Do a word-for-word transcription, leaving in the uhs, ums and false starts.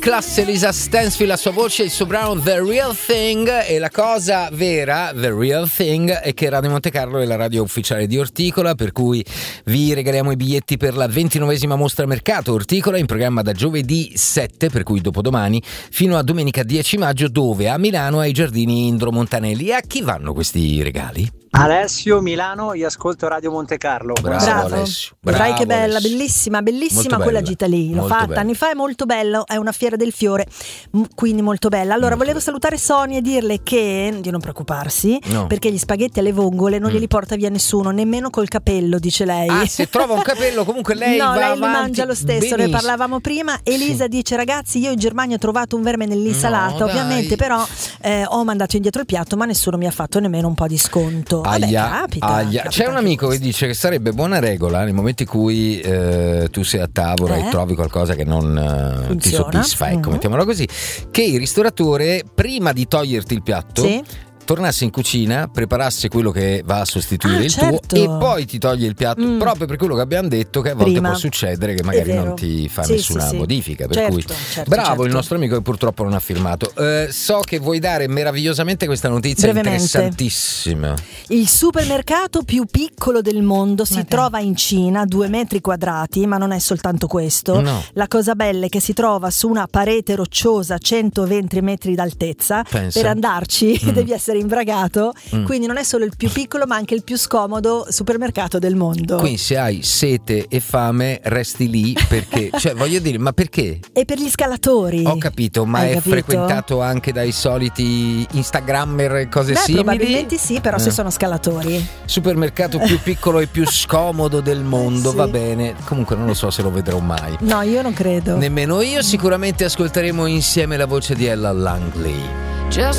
classe Lisa Stansfield, la sua voce, il suo brano The Real Thing. E la cosa vera, The Real Thing, è che Radio Monte Carlo è la radio ufficiale di Orticola, per cui vi regaliamo i biglietti per la ventinovesima mostra Mercato Orticola, in programma da giovedì sette, per cui dopodomani, fino a domenica dieci maggio, dove a Milano ai Giardini Indro Montanelli. E a chi vanno questi regali? Alessio, Milano, io ascolto Radio Monte Carlo. Bravo, Bravo. Alessio. Vedrai Bravo, che bella, Alessio. bellissima, bellissima Molto quella bella. gita lì. L'ho Molto fatta bella. anni fa, è molto bello, è una fiera del fiore, m- quindi molto bella. Allora, Molto volevo bella. salutare Sonia e dirle che di non preoccuparsi, No. perché gli spaghetti alle vongole non Mm. glieli porta via nessuno, nemmeno col capello, dice lei. Ah, se trova un capello comunque lei no, va lei li avanti. mangia lo stesso, ne Benissimo. parlavamo prima. Elisa Sì. dice: ragazzi, io in Germania ho trovato un verme nell'insalata, No, ovviamente, dai. però eh, ho mandato indietro il piatto, ma nessuno mi ha fatto nemmeno un po' di sconto. Vabbè, Aia, capita, aia. capita C'è un anche amico che questo. dice che sarebbe buona regola nel momento in cui eh, tu sei a tavola Eh? e trovi qualcosa che non eh, ti Funziona. soddisfa, ecco, Mhm. mettiamola così, che il ristoratore, prima di toglierti il piatto, Sì? tornasse in cucina, preparasse quello che va a sostituire Ah, il certo. tuo e poi ti toglie il piatto, Mm. proprio per quello che abbiamo detto, che a volte Prima. può succedere che magari È vero. non ti fa Sì, nessuna sì, sì. modifica, per Certo, cui certo, bravo certo. il nostro amico che purtroppo non ha firmato. Eh, so che vuoi dare meravigliosamente questa notizia Brevemente. interessantissima. Il supermercato più piccolo del mondo si Ma dai. trova in Cina, due metri quadrati, ma non è soltanto questo. No. La cosa bella è che si trova su una parete rocciosa a centoventi metri d'altezza. Pensa. Per andarci Mm. devi essere imbragato, Mm. quindi non è solo il più piccolo ma anche il più scomodo supermercato del mondo. Quindi se hai sete e fame resti lì perché, cioè voglio dire, ma perché? E per gli scalatori. Ho capito, ma Hai è capito? frequentato anche dai soliti Instagrammer e cose Beh, simili? probabilmente sì, però se Eh. sono scalatori. Supermercato più piccolo e più scomodo del mondo, Sì. va bene. Comunque non lo so se lo vedrò mai. No, io non credo. Nemmeno io. Sicuramente ascolteremo insieme la voce di Ella Langley. Just